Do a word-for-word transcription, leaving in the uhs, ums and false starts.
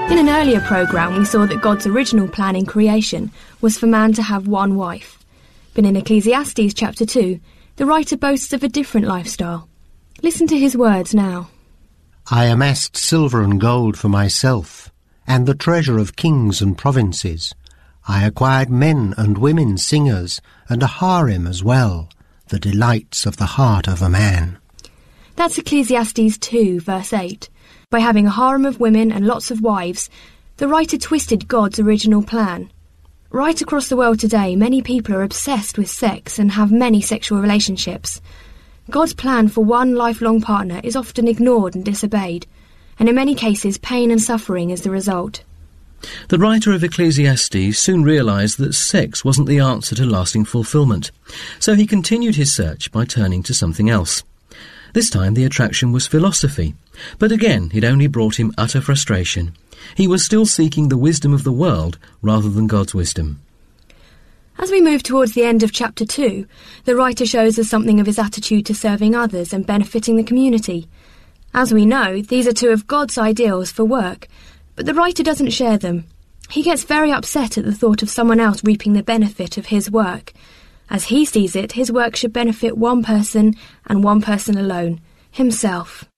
In an earlier programme, we saw that God's original plan in creation was for man to have one wife. But in Ecclesiastes chapter two, the writer boasts of a different lifestyle. Listen to his words now. I amassed silver and gold for myself, and the treasure of kings and provinces. I acquired men and women singers, and a harem as well, the delights of the heart of a man. That's Ecclesiastes two, verse eight. By having a harem of women and lots of wives, the writer twisted God's original plan. Right across the world today, many people are obsessed with sex and have many sexual relationships. God's plan for one lifelong partner is often ignored and disobeyed, and in many cases pain and suffering is the result. The writer of Ecclesiastes soon realised that sex wasn't the answer to lasting fulfilment, so he continued his search by turning to something else. This time the attraction was philosophy, but again it only brought him utter frustration. He was still seeking the wisdom of the world rather than God's wisdom. As we move towards the end of chapter two, the writer shows us something of his attitude to serving others and benefiting the community. As we know, these are two of God's ideals for work, but the writer doesn't share them. He gets very upset at the thought of someone else reaping the benefit of his work. As he sees it, his work should benefit one person and one person alone, himself.